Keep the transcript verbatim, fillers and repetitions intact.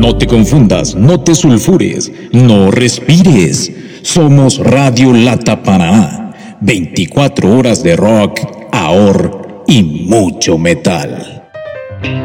No te confundas, no te sulfures, no respires. Somos Radio Lata Paraná. veinticuatro horas de rock, ahor y mucho metal.